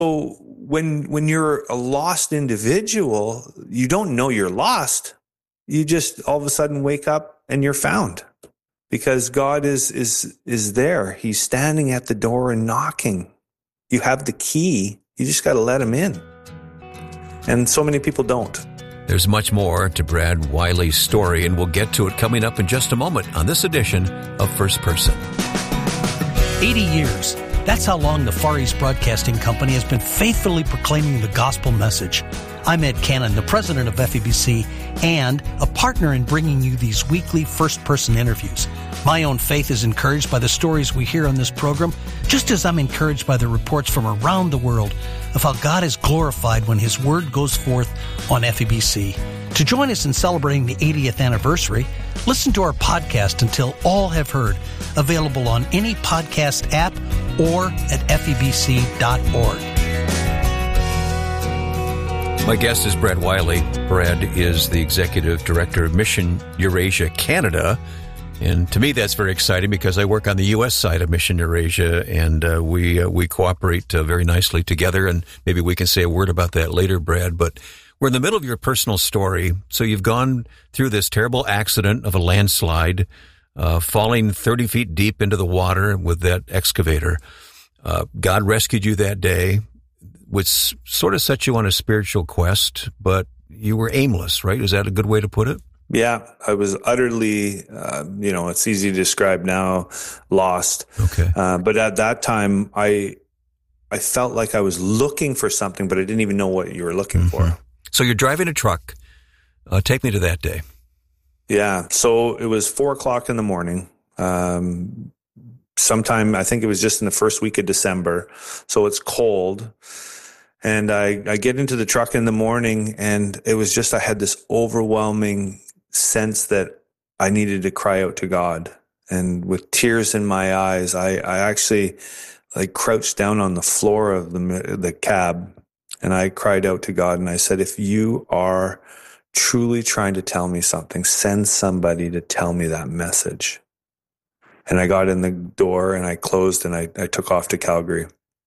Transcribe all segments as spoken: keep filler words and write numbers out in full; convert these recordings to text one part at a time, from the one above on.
So when when you're a lost individual, you don't know you're lost. You just all of a sudden wake up and you're found, because God is is is there. He's standing at the door and knocking. You have the key. You just got to let him in. And so many people don't. There's much more to Brad Wiley's story, and we'll get to it coming up in just a moment on this edition of First Person. eighty years. That's how long the Far East Broadcasting Company has been faithfully proclaiming the gospel message. I'm Ed Cannon, the president of F E B C and a partner in bringing you these weekly first-person interviews. My own faith is encouraged by the stories we hear on this program, just as I'm encouraged by the reports from around the world of how God is glorified when His Word goes forth on F E B C. To join us in celebrating the eightieth anniversary, listen to our podcast Until All Have Heard, available on any podcast app or at F E B C dot org. My guest is Brad Wiley. Brad is the Executive Director of Mission Eurasia Canada. And to me, that's very exciting because I work on the U S side of Mission Eurasia, and uh, we uh, we cooperate uh, very nicely together. And maybe we can say a word about that later, Brad. But we're in the middle of your personal story. So you've gone through this terrible accident of a landslide, uh, falling thirty feet deep into the water with that excavator. Uh, God rescued you that day, which sort of set you on a spiritual quest, but you were aimless, right? Is that a good way to put it? Yeah, I was utterly, uh, you know, it's easy to describe now, lost. Okay. Uh, but at that time, I I felt like I was looking for something, but I didn't even know what you were looking mm-hmm. for. So you're driving a truck. Uh, take me to that day. Yeah. So it was four o'clock in the morning. Um, sometime, I think it was just in the first week of December. So it's cold. And I, I get into the truck in the morning, and it was just, I had this overwhelming sense that I needed to cry out to God. And with tears in my eyes, I, I actually like crouched down on the floor of the, the cab, and I cried out to God, and I said, if you are truly trying to tell me something, send somebody to tell me that message. And I got in the door and I closed, and I, I took off to Calgary.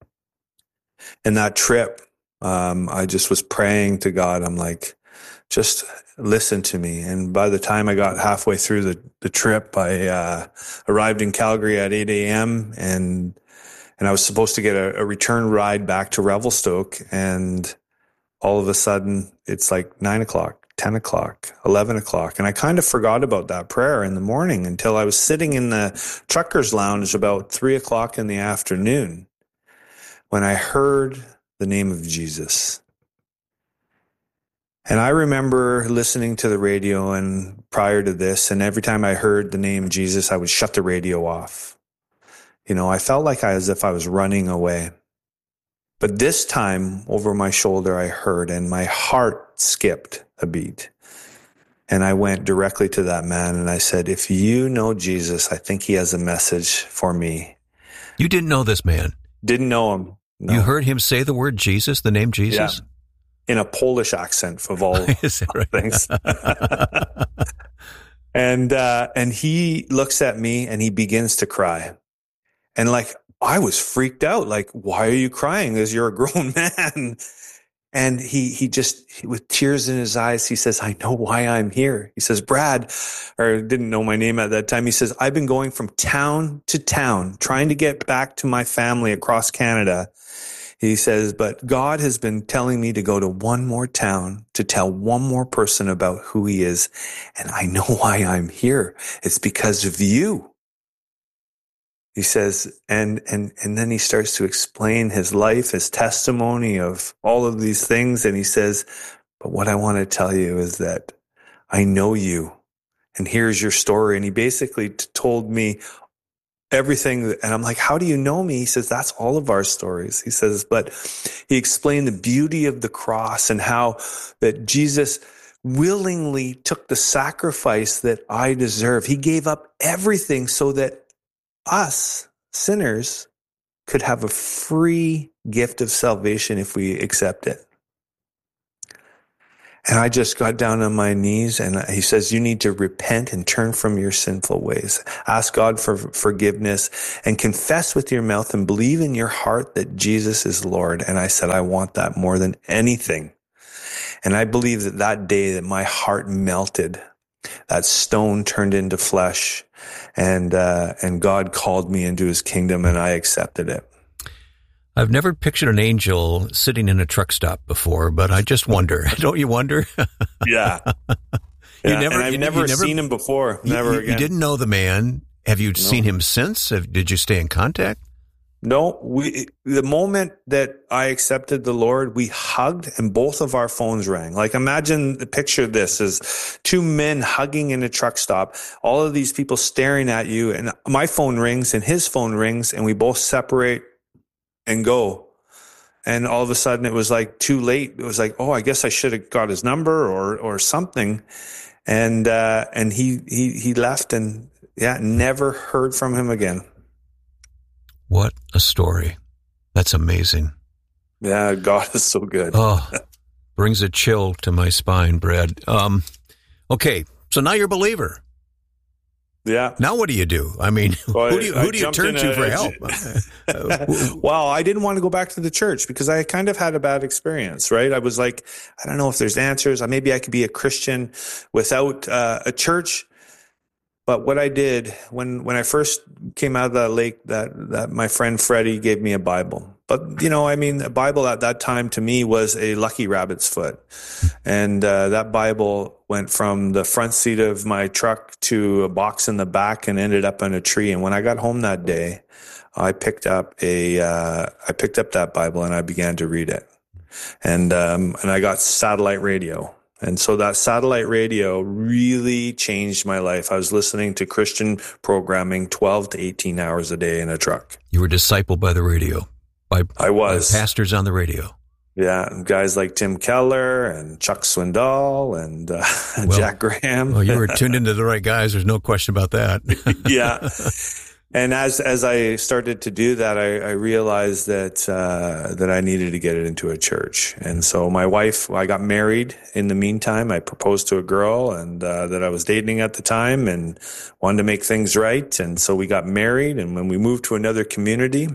And that trip, um, I just was praying to God. I'm like, just listen to me. And by the time I got halfway through the, the trip, I uh, arrived in Calgary at eight a.m. and and I was supposed to get a, a return ride back to Revelstoke. And all of a sudden, it's like nine o'clock, ten o'clock, eleven o'clock. And I kind of forgot about that prayer in the morning until I was sitting in the trucker's lounge about three o'clock in the afternoon when I heard the name of Jesus. And I remember listening to the radio, and prior to this, and every time I heard the name Jesus, I would shut the radio off. You know, I felt like I, as if I was running away. But this time, over my shoulder, I heard, and my heart skipped a beat. And I went directly to that man, and I said, if you know Jesus, I think he has a message for me. You didn't know this man? Didn't know him. No. You heard him say the word Jesus, the name Jesus? Yeah. In a Polish accent, of all right? things. and uh, and he looks at me and he begins to cry. And like, I was freaked out. Like, why are you crying? As you're a grown man. And he he just, with tears in his eyes, he says, I know why I'm here. He says, Brad, or didn't know my name at that time. He says, I've been going from town to town, trying to get back to my family across Canada. He says, but God has been telling me to go to one more town to tell one more person about who he is. And I know why I'm here. It's because of you. He says, and, and, and then he starts to explain his life, his testimony of all of these things. And he says, but what I want to tell you is that I know you, and here's your story. And he basically t- told me everything. And I'm like, how do you know me? He says, that's all of our stories. He says, but he explained the beauty of the cross and how that Jesus willingly took the sacrifice that I deserve. He gave up everything so that us sinners could have a free gift of salvation if we accept it. And I just got down on my knees, and he says, you need to repent and turn from your sinful ways. Ask God for forgiveness and confess with your mouth and believe in your heart that Jesus is Lord. And I said, I want that more than anything. And I believe that that day that my heart melted, that stone turned into flesh, and uh, and God called me into his kingdom, and I accepted it. I've never pictured an angel sitting in a truck stop before, but I just wonder. Don't you wonder? Yeah. you yeah. never, and I've you, never, you never seen him before. Never you, again. You didn't know the man. Have you No. seen him since? Have, did you stay in contact? No, we, the moment that I accepted the Lord, we hugged and both of our phones rang. Like, imagine the picture of this as two men hugging in a truck stop, all of these people staring at you, and my phone rings and his phone rings, and we both separate and go. And all of a sudden it was like too late. It was like, oh, I guess I should have got his number or, or something. And, uh, and he, he, he left, and yeah, never heard from him again. What a story. That's amazing. Yeah, God is so good. Oh, brings a chill to my spine, Brad. Um, okay, so now you're a believer. Yeah. Now what do you do? I mean, Well, who do you, who I do you turn jumped to in for a- help? Well, I didn't want to go back to the church because I kind of had a bad experience, right? I was like, I don't know if there's answers. Maybe I could be a Christian without uh, a church. But what I did when, when I first came out of that lake, that, that my friend Freddie gave me a Bible. But, you know, I mean, a Bible at that time to me was a lucky rabbit's foot. And uh, that Bible went from the front seat of my truck to a box in the back and ended up on a tree. And when I got home that day, I picked up a, uh, I picked up that Bible and I began to read it. And, um, and I got satellite radio. And so that satellite radio really changed my life. I was listening to Christian programming twelve to eighteen hours a day in a truck. You were discipled by the radio, by, I was. by pastors on the radio. Yeah, and guys like Tim Keller and Chuck Swindoll and uh, Well, Jack Graham. Well, you were tuned into the right guys. There's no question about that. Yeah. And as as I started to do that, I, I realized that uh, that I needed to get it into a church. And so my wife, I got married in the meantime. I proposed to a girl and uh, that I was dating at the time and wanted to make things right. And so we got married. And when we moved to another community,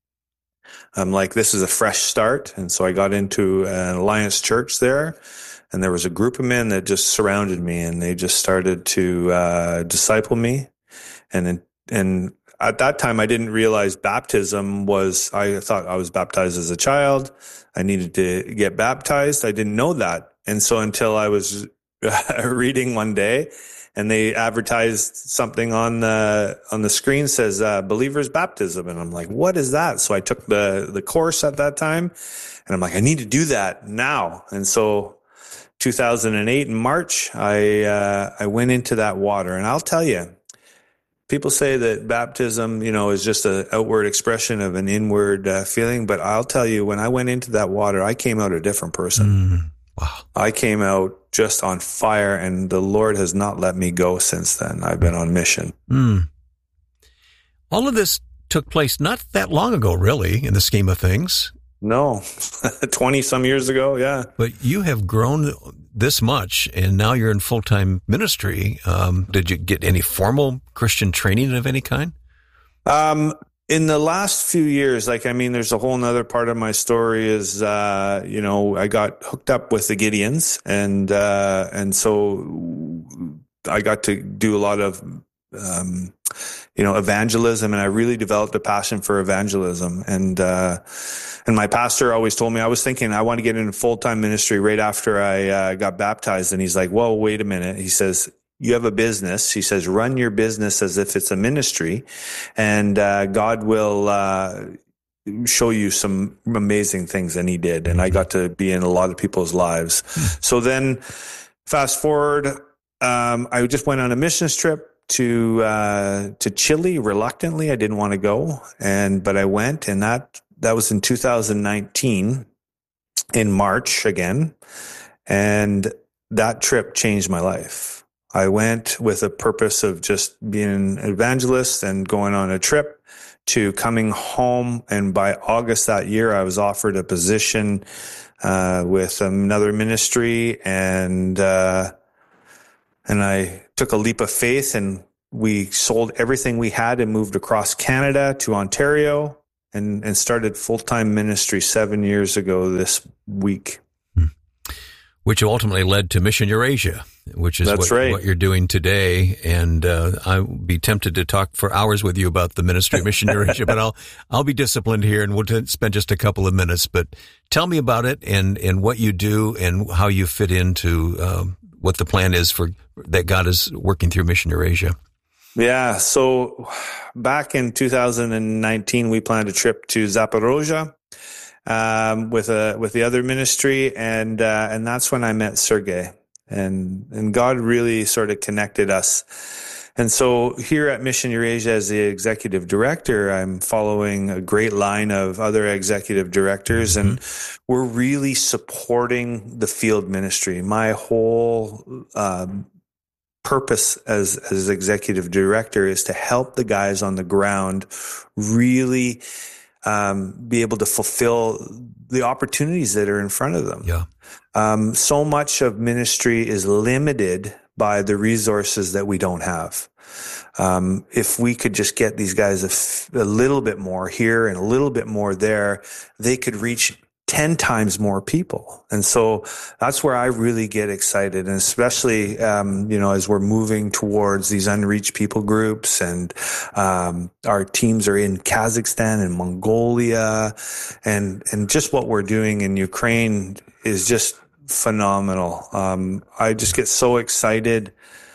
I'm like, this is a fresh start. And so I got into an Alliance church there. And there was a group of men that just surrounded me, and they just started to uh, disciple me. And and at that time, I didn't realize baptism was, I thought I was baptized as a child. I needed to get baptized. I didn't know that. And so until I was reading one day and they advertised something on the, on the screen says, uh, believer's baptism. And I'm like, what is that? So I took the, the course at that time, and I'm like, I need to do that now. And so two thousand eight in March, I, uh, I went into that water, and I'll tell you, people say that baptism, you know, is just an outward expression of an inward uh, feeling. But I'll tell you, when I went into that water, I came out a different person. Mm, wow. I came out just on fire, and the Lord has not let me go since then. I've been on mission. Mm. All of this took place not that long ago, really, in the scheme of things. No, twenty some years ago. Yeah. But you have grown this much, and now you're in full-time ministry. Um, did you get any formal Christian training of any kind? Um, in the last few years, like, I mean, there's a whole nother part of my story is, uh, you know, I got hooked up with the Gideons, and, uh, and so I got to do a lot of, um, you know, evangelism, and I really developed a passion for evangelism. And, uh, and my pastor always told me, I was thinking I want to get into full-time ministry right after I uh, got baptized. And he's like, well, wait a minute. He says, you have a business. He says, run your business as if it's a ministry, and uh, God will uh, show you some amazing things. And he did. And I got to be in a lot of people's lives. So then fast forward, um, I just went on a missions trip to uh, to Chile reluctantly. I didn't want to go, and but I went, and that that was in two thousand nineteen in March again, and that trip changed my life. I went with a purpose of just being an evangelist and going on a trip to coming home. And by August that year, I was offered a position uh, with another ministry, and uh, and I took a leap of faith, and we sold everything we had and moved across Canada to Ontario and, and started full-time ministry seven years ago this week. Which ultimately led to Mission Eurasia, which is That's what, right. what you're doing today. And uh, I would be tempted to talk for hours with you about the ministry of Mission Eurasia, but I'll I'll be disciplined here, and we'll t- spend just a couple of minutes. But tell me about it and, and what you do and how you fit into um, what the plan is for that God is working through Mission Eurasia. Yeah, so back in two thousand nineteen, we planned a trip to Zaporozhye. Um, with a with the other ministry, and uh, and that's when I met Sergey, and and God really sort of connected us. And so here at Mission Eurasia, as the executive director, I'm following a great line of other executive directors, mm-hmm. and we're really supporting the field ministry. My whole um, purpose as as executive director is to help the guys on the ground really Um, be able to fulfill the opportunities that are in front of them. Yeah. Um, so much of ministry is limited by the resources that we don't have. Um, if we could just get these guys a, f- a little bit more here and a little bit more there, they could reach ten times more people. And so that's where I really get excited. And especially, um, you know, as we're moving towards these unreached people groups, and, um, our teams are in Kazakhstan and Mongolia, and, and just what we're doing in Ukraine is just phenomenal. Um, I just get so excited.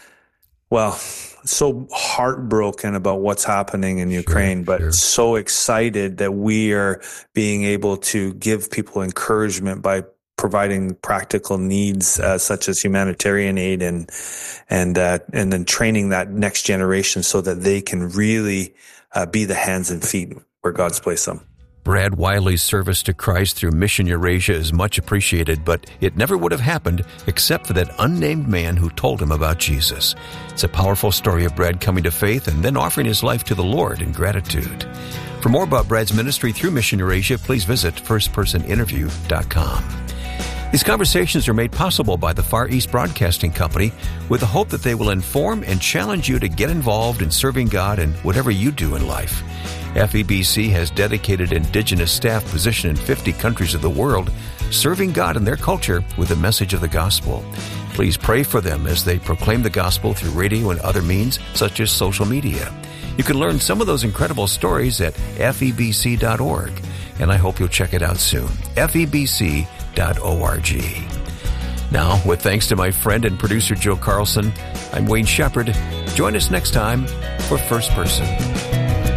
Well, so heartbroken about what's happening in Ukraine, sure, but sure. so excited that we are being able to give people encouragement by providing practical needs uh, such as humanitarian aid, and and uh, and then training that next generation so that they can really uh, be the hands and feet where God's placed them. Brad Wiley's service to Christ through Mission Eurasia is much appreciated, but it never would have happened except for that unnamed man who told him about Jesus. It's a powerful story of Brad coming to faith and then offering his life to the Lord in gratitude. For more about Brad's ministry through Mission Eurasia, please visit first person interview dot com. These conversations are made possible by the Far East Broadcasting Company with the hope that they will inform and challenge you to get involved in serving God in whatever you do in life. F E B C has dedicated Indigenous staff positioned in fifty countries of the world, serving God and their culture with the message of the gospel. Please pray for them as they proclaim the gospel through radio and other means, such as social media. You can learn some of those incredible stories at F E B C dot org, and I hope you'll check it out soon. F E B C dot org. Now, with thanks to my friend and producer Joe Carlson, I'm Wayne Shepherd. Join us next time for First Person.